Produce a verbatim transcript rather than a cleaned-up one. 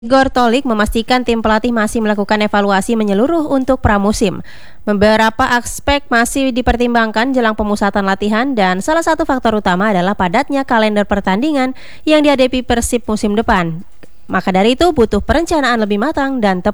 Igor Tolik memastikan tim pelatih masih melakukan evaluasi menyeluruh untuk pramusim. Beberapa aspek masih dipertimbangkan jelang pemusatan latihan dan salah satu faktor utama adalah padatnya kalender pertandingan yang dihadapi Persib musim depan. Maka dari itu butuh perencanaan lebih matang dan tepat.